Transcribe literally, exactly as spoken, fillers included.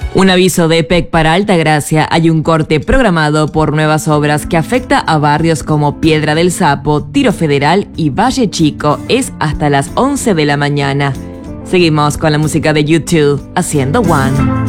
Un aviso de E P E C para Altagracia. Hay un corte programado por nuevas obras que afecta a barrios como Piedra del Sapo, Tiro Federal y Valle Chico. Es hasta las once de la mañana. Seguimos con la música de YouTube, Haciendo One.